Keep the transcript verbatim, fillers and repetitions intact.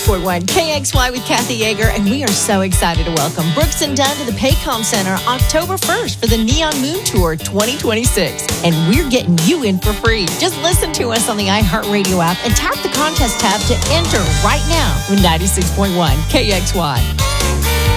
point one K X Y with Kathy Yeager, and we are so excited to welcome Brooks and Dunn to the Paycom Center October first for the Neon Moon Tour twenty twenty-six. And we're getting you in for free. Just listen to us on the iHeartRadio app and tap the contest tab to enter right now with ninety-six point one K X Y.